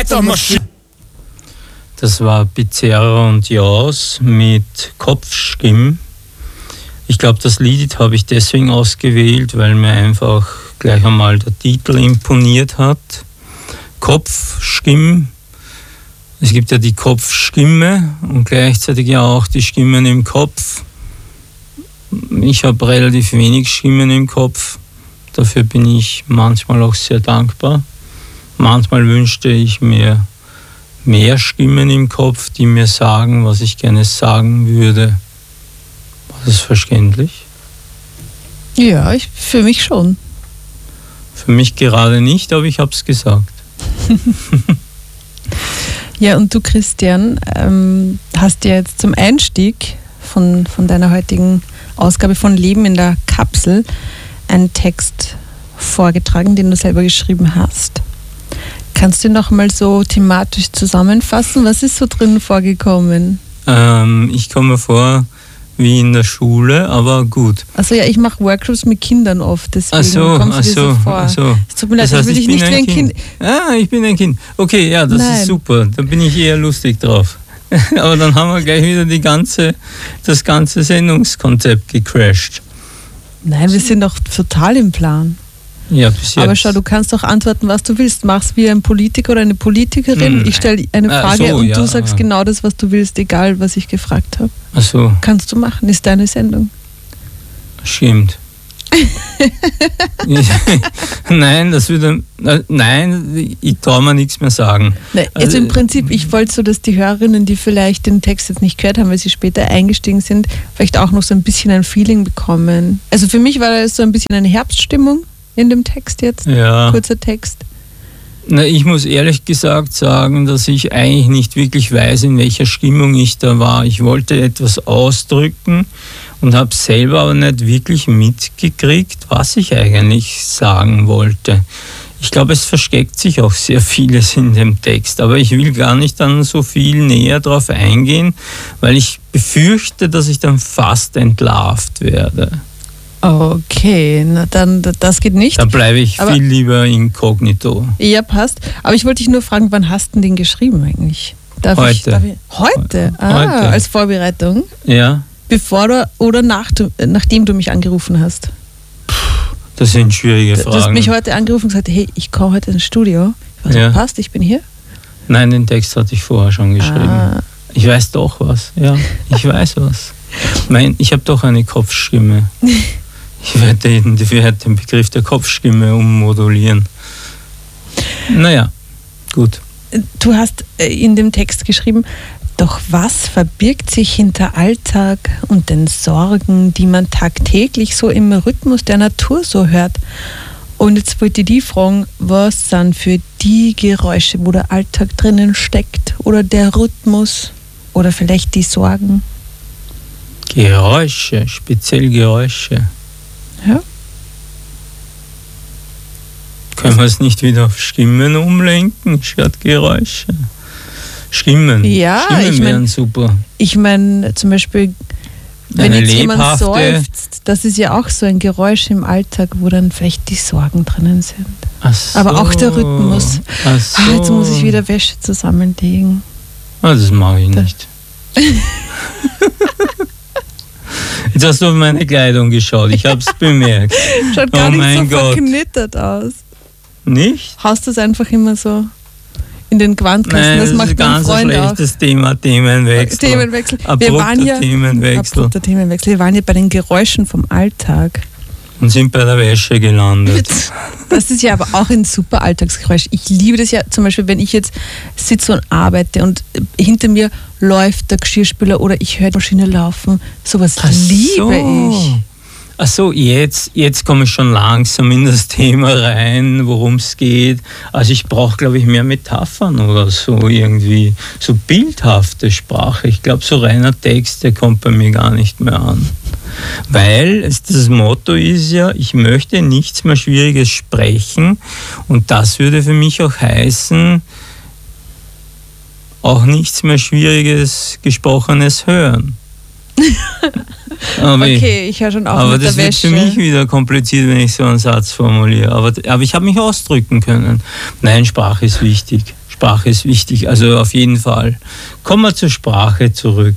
Das war Becerra und Jaus mit Kopfstimm. Ich glaube, das Lied habe ich deswegen ausgewählt, weil mir einfach gleich einmal der Titel imponiert hat. Kopfstimm. Es gibt ja die Kopfstimme und gleichzeitig ja auch die Stimmen im Kopf. Ich habe relativ wenig Stimmen im Kopf. Dafür bin ich manchmal auch sehr dankbar. Manchmal wünschte ich mir mehr Stimmen im Kopf, die mir sagen, was ich gerne sagen würde. War das verständlich? Ja, für mich schon. Für mich gerade nicht, aber ich habe es gesagt. Ja, und du, Christian, hast ja jetzt zum Einstieg von deiner heutigen Ausgabe von Leben in der Kapsel einen Text vorgetragen, den du selber geschrieben hast. Kannst du noch mal so thematisch zusammenfassen? Was ist so drin vorgekommen? Ich komme vor wie in der Schule, aber gut. Also ja, ich mache Workshops mit Kindern oft, deswegen kommst du dir so vor. Es tut mir leid, das heißt, ich will dich nicht wie ein Kind. Ich bin ein Kind. Okay, ja, das ist super. Da bin ich eher lustig drauf. Aber dann haben wir gleich wieder das ganze Sendungskonzept gecrashed. Nein, wir sind doch total im Plan. Ja, bis jetzt. Aber schau, du kannst doch antworten, was du willst. Mach's wie ein Politiker oder eine Politikerin. Ich stelle eine Frage und du sagst genau das, was du willst, egal was ich gefragt habe. Ach so. Kannst du machen, ist deine Sendung. Stimmt. Nein, ich traue mir nichts mehr sagen. Also im Prinzip, ich wollte so, dass die Hörerinnen, die vielleicht den Text jetzt nicht gehört haben, weil sie später eingestiegen sind, vielleicht auch noch so ein bisschen ein Feeling bekommen. Also für mich war das so ein bisschen eine Herbststimmung in dem Text jetzt, kurzer Text. Ich muss ehrlich gesagt sagen, dass ich eigentlich nicht wirklich weiß, in welcher Stimmung ich da war. Ich wollte etwas ausdrücken und habe selber aber nicht wirklich mitgekriegt, was ich eigentlich sagen wollte. Ich glaube, es versteckt sich auch sehr vieles in dem Text, aber ich will gar nicht dann so viel näher drauf eingehen, weil ich befürchte, dass ich dann fast entlarvt werde. Okay, na dann, das geht nicht. Da bleibe ich viel lieber inkognito. Ja, passt. Aber ich wollte dich nur fragen, wann hast du den geschrieben eigentlich? Heute. Heute? Heute. Als Vorbereitung? Ja. Bevor oder nachdem du mich angerufen hast? Das sind schwierige Fragen. Du hast mich heute angerufen und gesagt, hey, ich komme heute ins Studio. Ich weiß, passt, ich bin hier. Nein, den Text hatte ich vorher schon geschrieben. Ich weiß doch was. Ja, ich weiß was. Ich habe doch eine Kopfstimme. Ich werde den Begriff der Kopfstimme ummodulieren. Naja, gut. Du hast in dem Text geschrieben, doch was verbirgt sich hinter Alltag und den Sorgen, die man tagtäglich so im Rhythmus der Natur so hört? Und jetzt wollte ich die fragen, was sind für die Geräusche, wo der Alltag drinnen steckt? Oder der Rhythmus? Oder vielleicht die Sorgen? Geräusche, speziell Geräusche. Ja. Können wir es nicht wieder auf Stimmen umlenken, statt Geräusche? Stimmen. Ja, Stimmen wären super. Ich meine, zum Beispiel, wenn jetzt jemand seufzt, das ist ja auch so ein Geräusch im Alltag, wo dann vielleicht die Sorgen drinnen sind. Ach so. Aber auch der Rhythmus. Ach so. Jetzt muss ich wieder Wäsche zusammenlegen. Das mache ich nicht. Jetzt hast du auf meine Kleidung geschaut, ich habe es bemerkt. Schaut gar nicht so verknittert aus. Nicht? Hast du es einfach immer so in den Gewandkasten? Nein, das macht mein Freund auch. Das ist ein ganz schlechtes Themenwechsel. Abrupter Themenwechsel. Wir waren ja bei den Geräuschen vom Alltag. Und sind bei der Wäsche gelandet. Das ist ja aber auch ein super Alltagsgeräusch. Ich liebe das ja, zum Beispiel, wenn ich jetzt sitze und arbeite und hinter mir läuft der Geschirrspüler oder ich höre die Maschine laufen. Sowas liebe ich. Ach so, jetzt komme ich schon langsam in das Thema rein, worum es geht. Also ich brauche, glaube ich, mehr Metaphern oder so irgendwie, so bildhafte Sprache. Ich glaube, so reiner Text, der kommt bei mir gar nicht mehr an. Weil das Motto ist ja, ich möchte nichts mehr Schwieriges sprechen und das würde für mich auch heißen, auch nichts mehr Schwieriges Gesprochenes hören. Okay, ich höre schon auch aber mit der Wäsche. Aber das wird für mich wieder kompliziert, wenn ich so einen Satz formuliere. Aber ich habe mich ausdrücken können. Nein, Sprache ist wichtig. Sprache ist wichtig, also auf jeden Fall. Kommen wir zur Sprache zurück.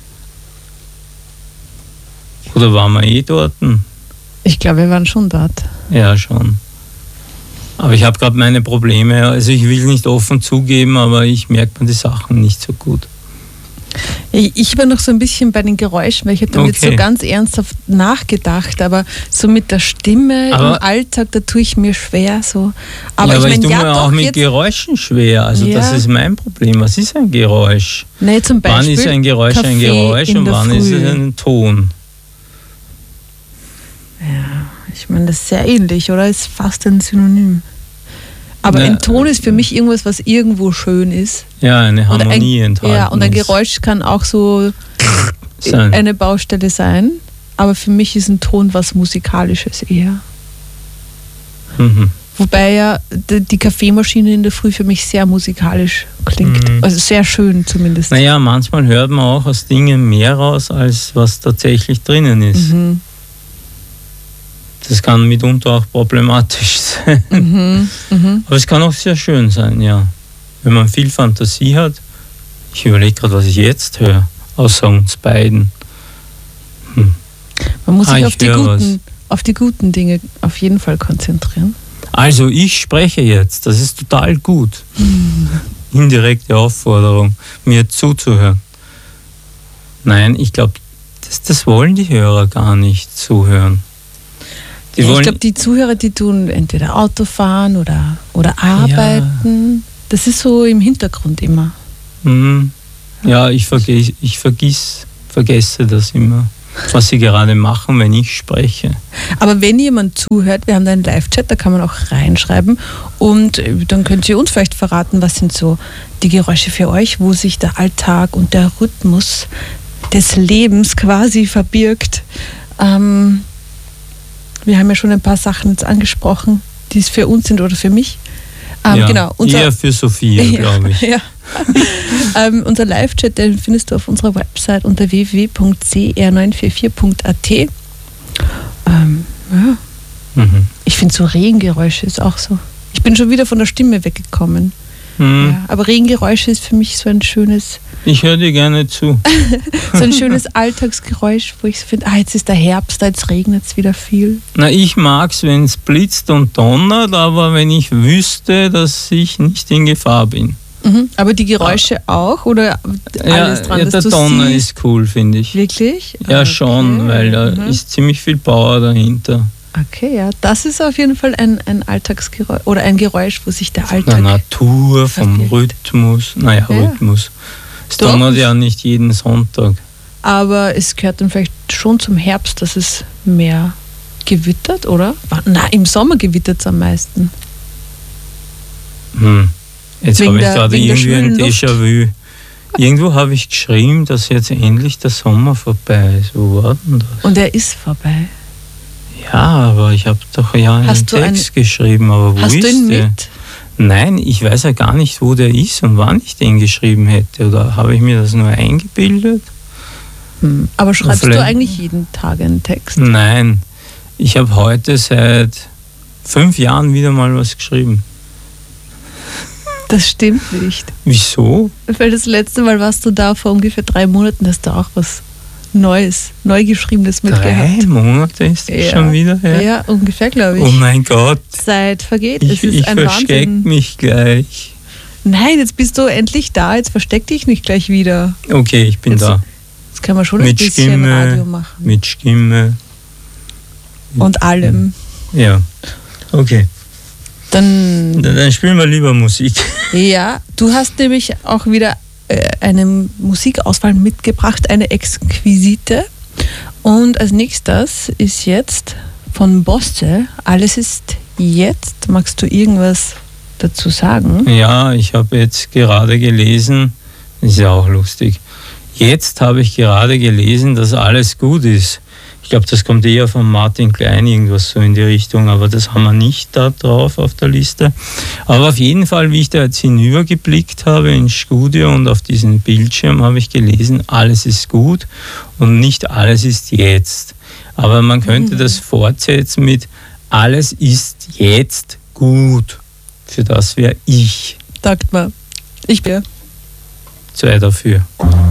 Oder waren wir dort? Ich glaube, wir waren schon dort. Ja, schon. Aber ich habe gerade meine Probleme. Also ich will nicht offen zugeben, aber ich merke mir die Sachen nicht so gut. Ich war noch so ein bisschen bei den Geräuschen, weil ich habe dann jetzt so ganz ernsthaft nachgedacht, aber so mit der Stimme im Alltag, da tue ich mir schwer so. Aber ich tue mir auch mit Geräuschen schwer, also das ist mein Problem. Was ist ein Geräusch? Nee, zum Beispiel wann ist ein Geräusch ein Geräusch und wann ist es ein Ton? Ja, ich meine, das ist sehr ähnlich, oder? Ist fast ein Synonym. Aber ein Ton ist für mich irgendwas, was irgendwo schön ist. Ja, eine Harmonie enthalten. Ja, und ein Geräusch kann auch so eine Baustelle sein. Aber für mich ist ein Ton was Musikalisches eher. Mhm. Wobei ja die Kaffeemaschine in der Früh für mich sehr musikalisch klingt. Mhm. Also sehr schön zumindest. Naja, manchmal hört man auch aus Dingen mehr raus, als was tatsächlich drinnen ist. Mhm. Das kann mitunter auch problematisch sein. Mhm, aber es kann auch sehr schön sein, ja. Wenn man viel Fantasie hat. Ich überlege gerade, was ich jetzt höre, außer uns beiden. Man muss sich auf die guten Dinge auf jeden Fall konzentrieren. Also ich spreche jetzt, das ist total gut. Indirekte Aufforderung, mir zuzuhören. Nein, ich glaube, das wollen die Hörer gar nicht zuhören. Ich glaube, die Zuhörer, die tun entweder Autofahren oder arbeiten. Ja. Das ist so im Hintergrund immer. Ja, ich vergesse das immer, was sie gerade machen, wenn ich spreche. Aber wenn jemand zuhört, wir haben da einen Live-Chat, da kann man auch reinschreiben und dann könnt ihr uns vielleicht verraten, was sind so die Geräusche für euch, wo sich der Alltag und der Rhythmus des Lebens quasi verbirgt. Wir haben ja schon ein paar Sachen jetzt angesprochen, die es für uns sind oder für mich. Genau, eher für Sophia, glaube ich. Ja. Unser Live-Chat, den findest du auf unserer Website unter www.cr944.at. Ich finde so Regengeräusche ist auch so. Ich bin schon wieder von der Stimme weggekommen. Ja, aber Regengeräusche ist für mich so ein schönes... Ich höre dir gerne zu. So ein schönes Alltagsgeräusch, wo ich so finde, jetzt ist der Herbst, jetzt regnet es wieder viel. Na, ich mag es, wenn es blitzt und donnert, aber wenn ich wüsste, dass ich nicht in Gefahr bin. Aber die Geräusche auch? Oder alles dran, ja, der Donner ist cool, finde ich. Wirklich? Ja, okay. Schon, weil da ist ziemlich viel Power dahinter. Okay, ja, das ist auf jeden Fall ein Alltagsgeräusch oder ein Geräusch, wo sich der Alltag... Von der Natur, vom Rhythmus. Naja, ja. Rhythmus. Es donnert ja nicht jeden Sonntag. Aber es gehört dann vielleicht schon zum Herbst, dass es mehr gewittert, oder? Na, im Sommer gewittert es am meisten. Jetzt habe ich gerade irgendwie ein Déjà-vu. Irgendwo habe ich geschrieben, dass jetzt endlich der Sommer vorbei ist. Wo war denn das? Und er ist vorbei. Ja, aber ich habe doch einen Text geschrieben, aber wo ist der? Hast du ihn mit? Nein, ich weiß ja gar nicht, wo der ist und wann ich den geschrieben hätte. Oder habe ich mir das nur eingebildet? Aber schreibst du eigentlich jeden Tag einen Text? Nein, ich habe heute seit 5 Jahren wieder mal was geschrieben. Das stimmt nicht. Wieso? Weil das letzte Mal warst du da vor ungefähr 3 Monaten, hast du auch was Neues, Neugeschriebenes mitgehabt. 3 Monate ist das schon wieder her? Ja, ungefähr, glaube ich. Oh mein Gott. Zeit vergeht, es ist ein Wahnsinn. Ich verstecke mich gleich. Nein, jetzt bist du endlich da, jetzt versteck dich nicht gleich wieder. Okay, ich bin da. Jetzt kann man schon ein bisschen Radio machen. Mit Stimme. Und allem. Ja, okay. Dann spielen wir lieber Musik. Ja, du hast nämlich auch wieder eine Musikauswahl mitgebracht, eine exquisite. Und als nächstes ist jetzt von Bosse, Alles ist jetzt. Magst du irgendwas dazu sagen? Ja, ich habe jetzt gerade gelesen, ist ja auch lustig, jetzt habe ich gerade gelesen, dass alles gut ist. Ich glaube, das kommt eher von Martin Klein, irgendwas so in die Richtung, aber das haben wir nicht da drauf auf der Liste. Aber auf jeden Fall, wie ich da jetzt hinübergeblickt habe ins Studio und auf diesen Bildschirm, habe ich gelesen, alles ist gut und nicht alles ist jetzt. Aber man könnte das fortsetzen mit alles ist jetzt gut. Für das wäre ich. Sagt man. Ich bin. 2 dafür.